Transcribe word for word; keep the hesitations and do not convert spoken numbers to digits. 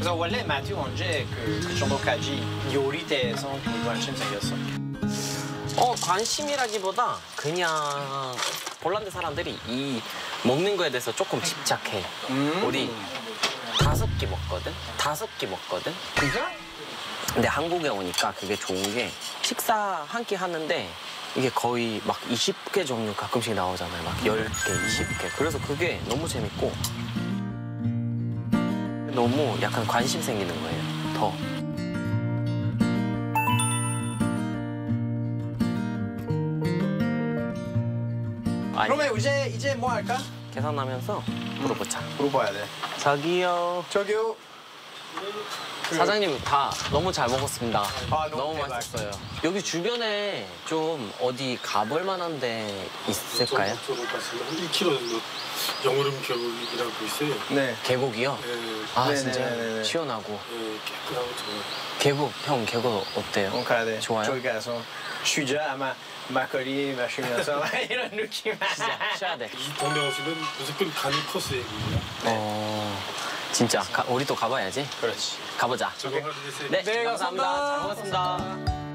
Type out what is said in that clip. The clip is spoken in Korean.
그래서 원래 마튜 언제 그, 그 정도까지 요리대에서 관심 생겼어? 어, 관심이라기보다 그냥 폴란드 사람들이 이 먹는 거에 대해서 조금 집착해. 음. 우리 다섯 끼 먹거든? 다섯 끼 먹거든? 진짜? 근데 한국에 오니까 그게 좋은 게 식사 한 끼 하는데 이게 거의 막 이십 개 종류 가끔씩 나오잖아요. 막 열 개, 이십 개. 그래서 그게 너무 재밌고 너무 약간 관심 생기는 거예요, 더. 아니, 그러면 이제, 이제 뭐 할까? 계산하면서 물어보자. 물어봐야 돼. 저기요. 저기요. 사장님 다 너무 잘 먹었습니다. 아, 너무 너무 대박. 맛있었어요. 여기 주변에 좀 어디 가볼 만한 데 있을까요? 저쪽으로 가시면 한 일 킬로미터 정도 영우름 계곡이라고 있어요. 네. 계곡이요? 네, 아 네네, 진짜 네네네. 시원하고. 네, 깨끗하고 좋아요. 계곡, 형 계곡 어때요? 어, 가야 돼. 좋아요? 저기 가서 쉬자 아마 막걸리 마시면서 이런 느낌. 진짜 쉬어야 돼. 이 동네 오시면 무조건 가는 코스예요. 어, 진짜 가, 우리 또 가봐야지. 그렇지. 가보자. 저거 하루 되세요. 네, 네, 감사합니다. 감사합니다. 잘 먹었습니다.